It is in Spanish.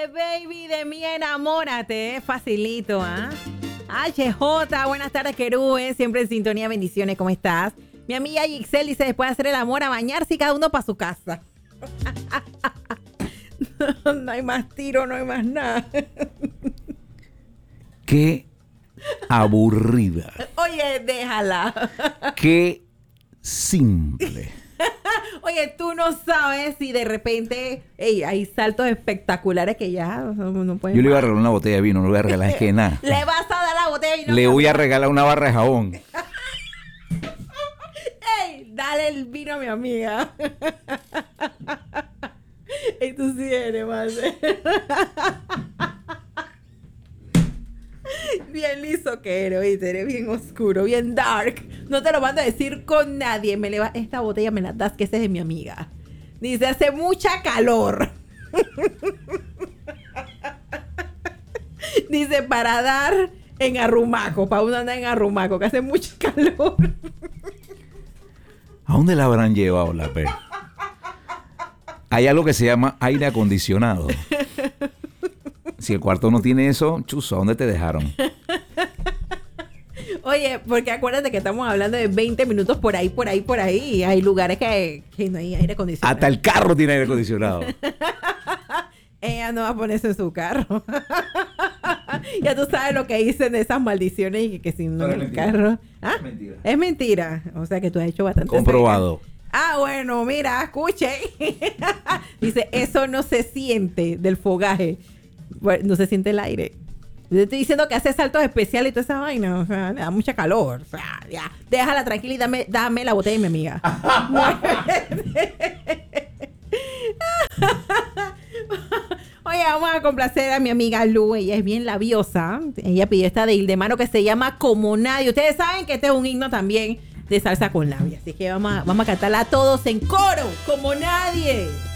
baby, de mí enamórate. Facilito, ¿ah? HJ, buenas tardes, querubes. Siempre en sintonía, bendiciones, ¿cómo estás? Mi amiga Gixel dice, después de hacer el amor, a bañarse y cada uno para su casa. No hay más tiro, no hay más nada. Qué aburrida. Oye, déjala. Qué simple. Oye, tú no sabes si de repente hay saltos espectaculares que ya no pueden. Yo le iba a regalar una botella de vino, no le voy a regalar es que nada. Le vas a dar la botella de vino. Le voy a regalar una barra de jabón. ¡Ey! Dale el vino a mi amiga. Y tú sí eres, madre. Bien liso que eres, oíste, eres bien oscuro, bien dark. No te lo mando a decir con nadie. Esta botella me la das, que esa es de mi amiga. Dice, hace mucha calor. Dice, para dar en Arrumaco, para uno andar en Arrumaco, que hace mucho calor. ¿A dónde la habrán llevado la pe? Hay algo que se llama aire acondicionado. Si el cuarto no tiene eso, chuzo, ¿a dónde te dejaron? Oye, porque acuérdate que estamos hablando de 20 minutos por ahí. Hay lugares que no hay aire acondicionado. Hasta el carro tiene aire acondicionado. Ella no va a ponerse en su carro. Ya tú sabes lo que dicen de esas maldiciones y que si no en el carro. ¿Ah? Es mentira. Es mentira. O sea que tú has hecho bastante. Comprobado. Bueno, mira, escuchen. Dice, eso no se siente del fogaje. Bueno, no se siente el aire. Yo estoy diciendo que hace saltos especiales y toda esa vaina. O sea, le da mucha calor. O sea, ya. Déjala tranquila y dame la botella de mi amiga. Oye, vamos a complacer a mi amiga Lu. Ella es bien labiosa. Ella pidió esta de Ildemaro que se llama Como Nadie. Ustedes saben que este es un himno también de salsa con labia. Así que vamos a cantarla todos en coro. Como Nadie.